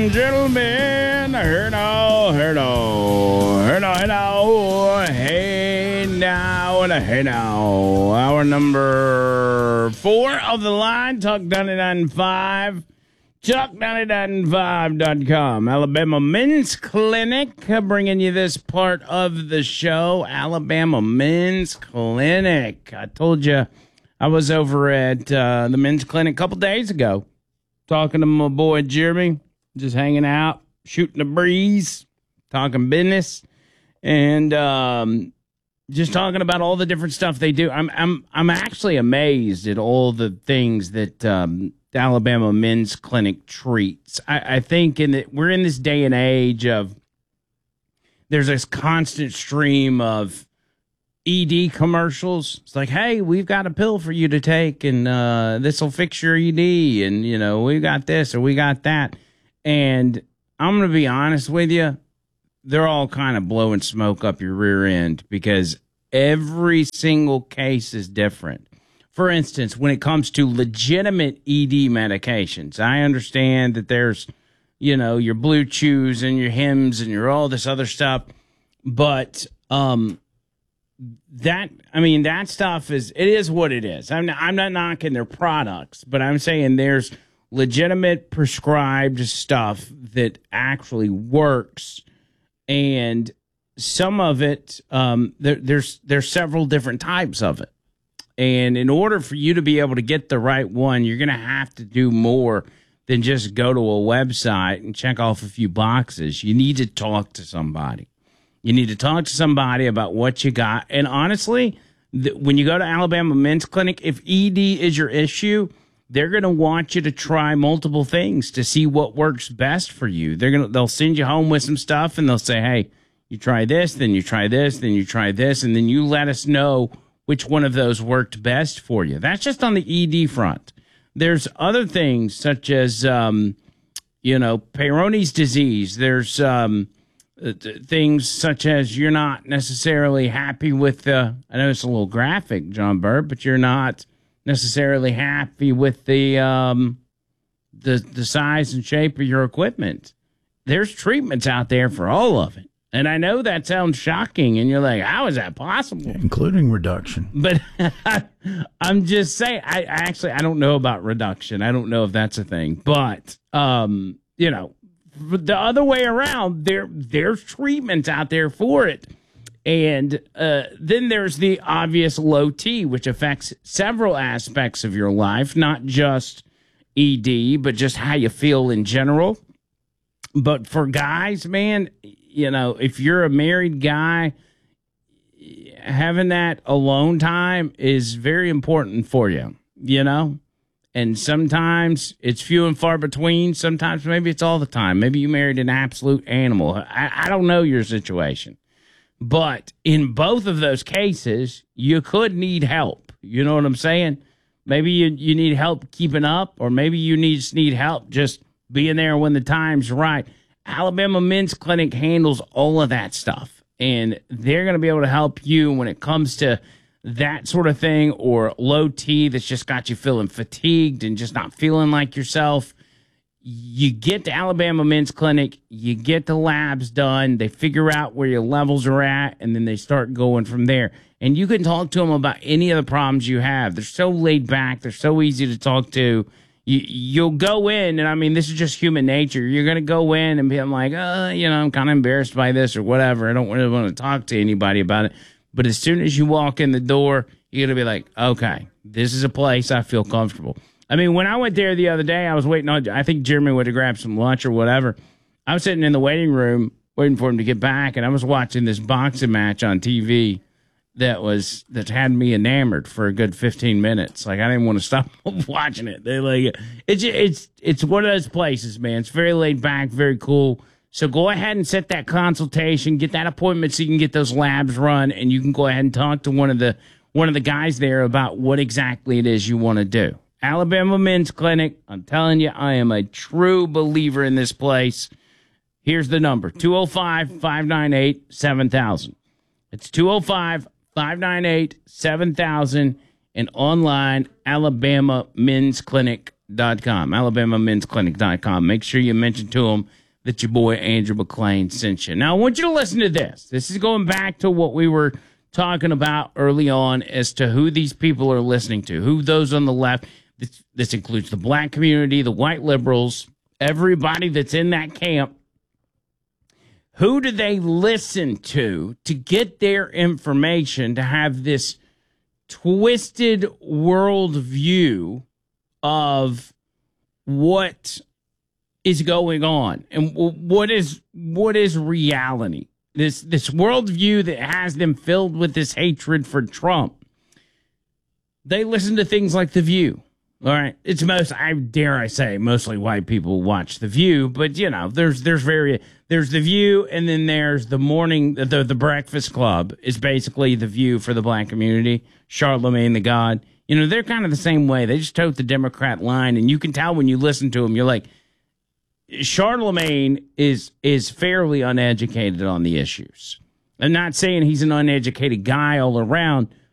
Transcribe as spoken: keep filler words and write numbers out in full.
and gentlemen, hello, hello, hello, hello, hey now, and a hey now. Hour number four of the line, Talk ninety-nine point five, Talk ninety-nine point five dot com. Alabama Men's Clinic, bringing you this part of the show. Alabama Men's Clinic. I told you I was over at uh, the Men's Clinic a couple days ago, talking to my boy Jeremy, just hanging out, shooting the breeze, talking business, and um, just talking about all the different stuff they do. I'm I'm I'm actually amazed at all the things that um, the Alabama Men's Clinic treats. I, I think in the, we're in this day and age of there's this constant stream of E D commercials. It's like, hey, we've got a pill for you to take, and uh, this will fix your E D, and, you know, we got this or we got that. And I'm going to be honest with you, they're all kind of blowing smoke up your rear end because every single case is different. For instance, when it comes to legitimate E D medications, I understand that there's, you know, your Blue Chews and your Hims and your all this other stuff, but um that, I mean, that stuff is, it is what it is. I'm not, I'm not knocking their products, but I'm saying there's legitimate prescribed stuff that actually works. And some of it, um, there, there's, there's several different types of it. And in order for you to be able to get the right one, you're going to have to do more than just go to a website and check off a few boxes. You need to talk to somebody. You need to talk to somebody about what you got. And honestly, th- when you go to Alabama Men's Clinic, if E D is your issue, they're going to want you to try multiple things to see what works best for you. They're going to, they'll send you home with some stuff and they'll say, hey, you try this, then you try this, then you try this, and then you let us know which one of those worked best for you. That's just on the E D front. There's other things such as, um, you know, Peyronie's disease. There's, um, things such as you're not necessarily happy with, uh, I know it's a little graphic, John Burt, but you're not necessarily happy with the, um, the, the size and shape of your equipment. There's treatments out there for all of it. And I know that sounds shocking, and you're like, how is that possible? Including reduction. But I'm just saying, I, I actually, I don't know about reduction. I don't know if that's a thing. But, um, you know, the other way around, there there's treatments out there for it. And uh, then there's the obvious low T, which affects several aspects of your life, not just E D, but just how you feel in general. But for guys, man, you know, if you're a married guy, having that alone time is very important for you, you know? And sometimes it's few and far between. Sometimes maybe it's all the time. Maybe you married an absolute animal. I, I don't know your situation. But in both of those cases, you could need help. You know what I'm saying? Maybe you, you need help keeping up, or maybe you need, just need help just being there when the time's right. Alabama Men's Clinic handles all of that stuff. And they're going to be able to help you when it comes to that sort of thing, or low T that's just got you feeling fatigued and just not feeling like yourself. You get to Alabama Men's Clinic, you get the labs done, they figure out where your levels are at, and then they start going from there. And you can talk to them about any of the problems you have. They're so laid back, they're so easy to talk to. You, you'll go in, and I mean, this is just human nature. You're going to go in and be like, uh, you know, I'm kind of embarrassed by this or whatever. I don't really want to talk to anybody about it. But as soon as you walk in the door, you're going to be like, okay, this is a place I feel comfortable. I mean, when I went there the other day, I was waiting on, I think Jeremy would have grabbed some lunch or whatever. I was sitting in the waiting room waiting for him to get back, and I was watching this boxing match on T V that was, that had me enamored for a good fifteen minutes. Like, I didn't want to stop watching it. They like, it's, it's, it's one of those places, man. It's very laid back, very cool. So go ahead and set that consultation, get that appointment so you can get those labs run, and you can go ahead and talk to one of the one of the guys there about what exactly it is you want to do. Alabama Men's Clinic, I'm telling you, I am a true believer in this place. Here's the number, two oh five, five nine eight, seven thousand. It's two oh five, five nine eight, seven thousand, and online, alabama men's clinic dot com, alabama men's clinic dot com. Make sure you mention to them that your boy Andrew McClain sent you. Now, I want you to listen to this. This is going back to what we were talking about early on as to who these people are listening to, who those on the left. This, this includes the black community, the white liberals, everybody that's in that camp. Who do they listen to to get their information, to have this twisted worldview of what is going on and what is what is reality? This this worldview that has them filled with this hatred for Trump. They listen to things like The View. All right, it's most, I dare I say, mostly white people watch The View, but you know, there's there's very there's The View, and then there's the morning the the Breakfast Club is basically The View for the black community. Charlemagne the God, you know, they're kind of the same way. They just tote the Democrat line, and you can tell when you listen to them. You're like, Charlemagne is is fairly uneducated on the issues. I'm not saying he's an uneducated guy all around,